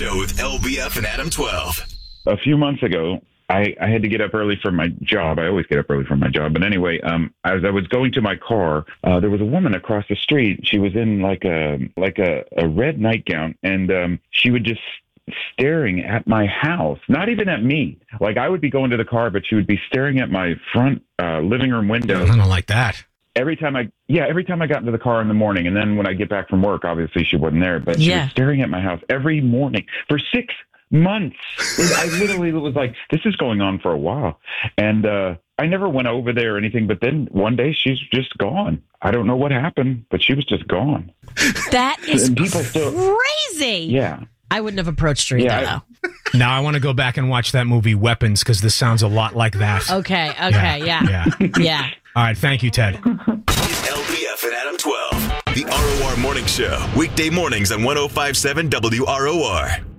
Show with LBF and Adam 12. A few months ago, I had to get up early for my job. I always get up early for my job. But anyway, as I was going to my car, there was a woman across the street. She was in like a red nightgown, and she would just staring at my house, not even at me. Like I would be going to the car, but she would be staring at my front living room window. I don't like that. Every time I got into the car in the morning, and then when I get back from work, obviously she wasn't there, but she was staring at my house every morning for 6 months. I literally was like, this is going on for a while. And I never went over there or anything, but then one day she's just gone. I don't know what happened, but she was just gone. That is And people crazy. Yeah. I wouldn't have approached her either, though. Now I want to go back and watch that movie Weapons because this sounds a lot like that. Okay, yeah. All right, thank you, Ted. It's LBF and Adam 12. The ROR Morning Show. Weekday mornings on 105.7 WROR.